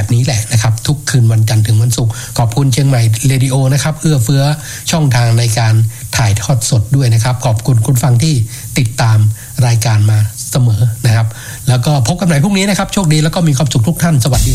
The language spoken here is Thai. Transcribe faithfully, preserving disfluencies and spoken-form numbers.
แบบนี้แหละนะครับทุกคืนวันจันทร์ถึงวันศุกร์ขอบคุณเชียงใหม่เรดิโอนะครับเอื้อเฟื้อช่องทางในการถ่ายทอดสดด้วยนะครับขอบคุณคุณฟังที่ติดตามรายการมาเสมอนะครับแล้วก็พบกันใหม่พรุ่งนี้นะครับโชคดีแล้วก็มีความสุขทุกท่านสวัสดี